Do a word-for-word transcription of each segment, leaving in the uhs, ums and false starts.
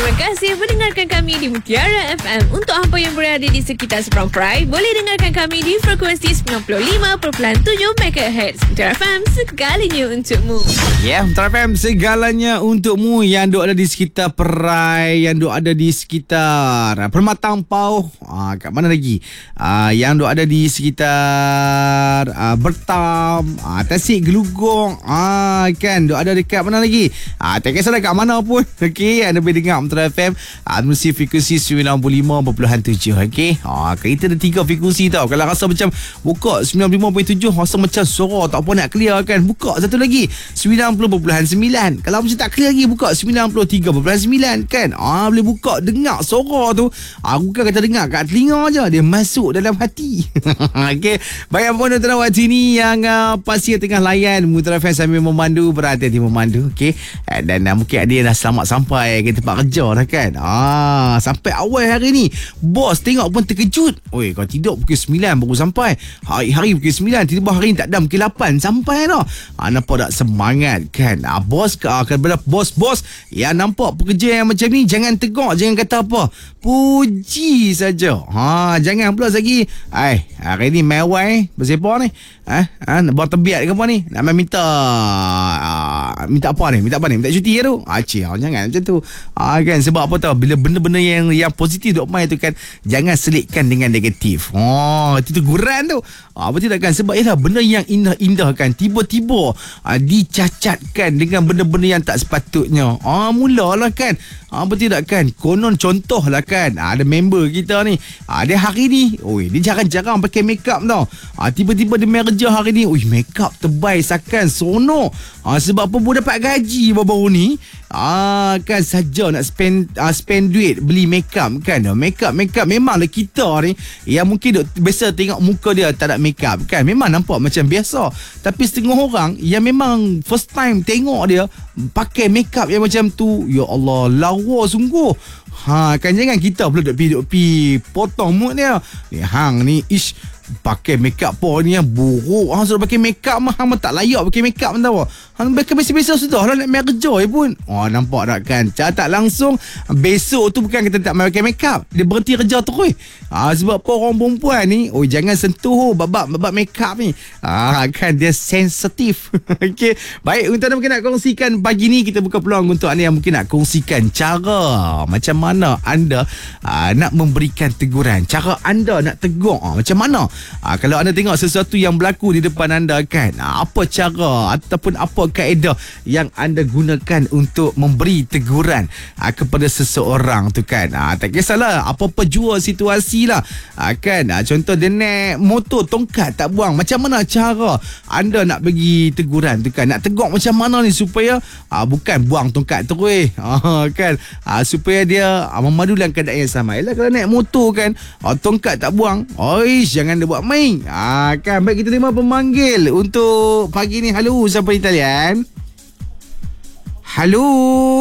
Terima kasih mendengarkan kami di Mutiara F M. Untuk hampa yang berada di sekitar Seberang Perai, boleh dengarkan kami di frekuensi sembilan puluh lima perpuluhan tujuh megahertz. Mutiara F M, segalanya untukmu. Ya, yeah, Mutiara F M, segalanya untukmu yang duk ada di sekitar Perai, yang duk ada di sekitar Permatang Pauh, ah, kat mana lagi? Ah, yang duk ada di sekitar ah, Bertam, ah, Tasik Gelugong, ah, kan duk ada dekat mana lagi? Ah, tak kisahlah kat mana pun. Okey, anda boleh dengar Mutiara F M ah, mesti frekuensi sembilan puluh lima perpuluhan tujuh. Okey. Ah, kita ada tiga frekuensi tau. Kalau rasa macam buka sembilan puluh lima perpuluhan tujuh, rasa macam suara tak apa nak clear kan, buka satu lagi sembilan puluh perpuluhan sembilan. Kalau macam tak clear lagi, buka sembilan puluh tiga perpuluhan sembilan kan. Ah, boleh buka dengar suara tu. Ah, bukan kata dengar kat telinga je, dia masuk dalam hati. Okey. Baik, apa pun tuan waktu ni yang uh, pasti tengah layan Mutiara F M sambil memandu, berhati-hati memandu. Okey. Uh, dan uh, mungkin dia dah selamat sampai ke tempat kerja dah kan. Ah, sampai awal hari ni. Bos tengok pun terkejut. Oi, kau tidur pukul sembilan baru sampai. Hari-hari pukul sembilan, tiba-tiba hari ni tak ada pukul lapan sampai dah. Ah, nampak tak semangat kan? Ah, bos ah, kalau bos-bos yang nampak pekerja yang macam ni, jangan tegak, jangan kata apa. Puji saja. Ha, jangan pula lagi. Ai, hari ni mewah eh. Bersepah ni. Ha, ha, nak buat tebiat ke apa ni? Nak minta uh, minta apa ni? Minta apa ni? Minta cuti ke tu? Ah, cik, jangan macam tu. Ah, kan, sebab apa tahu? Bila benda-benda yang yang positif duk main tu kan, jangan selitkan dengan negatif. Oh, itu teguran tu. Ah, betul tak kan? Sebab ialah benda yang indah-indah kan, tiba-tiba ah, dicacatkan dengan benda-benda yang tak sepatutnya. Ah, mulalah kan. Ah, betul tak kan? Konon contoh lah kan. Ah, ada member kita ni. Ah, dia hari ni, oi, dia jarang-jarang pakai makeup tau. Ah, tiba-tiba dia main kerja hari ni, oi, makeup tebal sakan seronok. Ah, sebab apa pun dapat gaji baru-baru ni. Ah, kan saja nak spend uh, spend duit beli makeup kan. Makeup makeup memanglah kita ni yang mungkin duk biasa tengok muka dia tak ada makeup kan, memang nampak macam biasa. Tapi setengah orang yang memang first time tengok dia pakai makeup yang macam tu, ya Allah, lawa sungguh. Ha, kan jangan kita pula duk pi duk pi potong mood dia. Ni hang ni ish pakai makeup apa ni yang buruk. Hang suruh pakai makeup mah, hang tak layak pakai makeup tahu. Hang pakai biasa-biasa sudah lah nak main kerja pun. Oh, nampak tak kan? Cara tak langsung besok tu bukan kita tak main pakai makeup, dia berhenti kerja terus. Ah, sebab apa orang perempuan ni, oh jangan sentuh babak babak makeup ni. Ah, kan dia sensitif. Okey. Baik, untuk anda mungkin nak kongsikan pagi ni, kita buka peluang untuk anda yang mungkin nak kongsikan cara macam mana anda ah, nak memberikan teguran. Cara anda nak tegur ah, macam mana? Ah, kalau anda tengok sesuatu yang berlaku di depan anda kan, ah, apa cara ataupun apa kaedah yang anda gunakan untuk memberi teguran ah, kepada seseorang tu kan. Ah, tak kisahlah apa-apa jua situasi lah. Ah, kan, ah, contoh dia naik motor tongkat tak buang, macam mana cara anda nak bagi teguran tu kan? Nak tegur macam mana ni supaya ah, bukan buang tongkat terus ah, kan, ah, supaya dia ah, memadu dalam keadaan yang sama. Yalah, kalau naik motor kan, ah, tongkat tak buang, oish, jangan dia buat main. Ah, kan, baik, kita terima pemanggil untuk pagi ni. Halo, siapa di talian? Halo.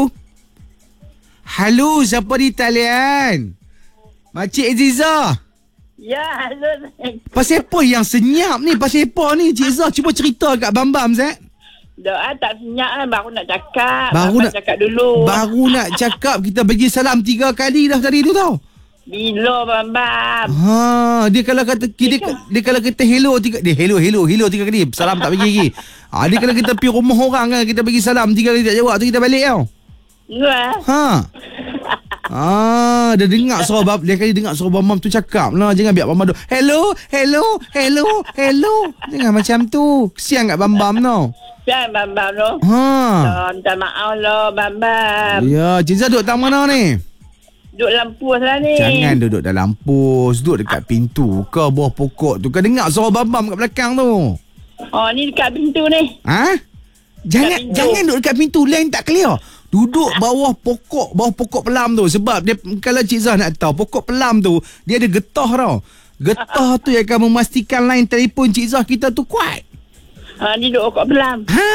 Halo, siapa di talian? Makcik Aziza. Ya, halo. Pasal apa yang senyap ni? Pasal apa ni, Cik Zah? Cuba cerita kat Bam-Bam, Zat. Doa tak senyap kan, baru nak cakap. Baru Bam-Bam nak cakap dulu. Baru nak cakap, kita bagi salam tiga kali dah tadi tu tau. Bila Bam-Bam? Ha, dia kalau kata dia, dia, dia kalau kita hello tiga, dia hello hello hello tiga kali, salam tak bagi lagi. Ha, dia kalau kita pergi rumah orang kan, kita bagi salam tiga kali tak jawab tu, kita balik tau. Ya. Ha. Ah, dia dengar suara bab, dia kali dengar suara Bam-Bam tu cakap lah, jangan biar Bam-Bam tu hello hello hello hello. Jangan macam tu. Kesian kat Bam-Bam tau. Kesian Bam-Bam tu. Ha. Oh, minta maaf lah Bam-Bam. Ya, Cik Zah duduk tang mana ni? Duduk lampus lah ni. Jangan duduk dalam pos, duduk dekat pintu ke bawah pokok tu. Kau dengar suara Bam-Bam kat belakang tu. Oh, ni dekat pintu ni. Ha? Jangan jangan duduk dekat pintu, line tak clear. Duduk bawah pokok, bawah pokok pelam tu. Sebab dia, kalau Cik Zah nak tahu, pokok pelam tu dia ada getah tau. Getah tu yang akan memastikan line telefon Cik Zah kita tu kuat. Ha, ni duduk pokok pelam. Ha?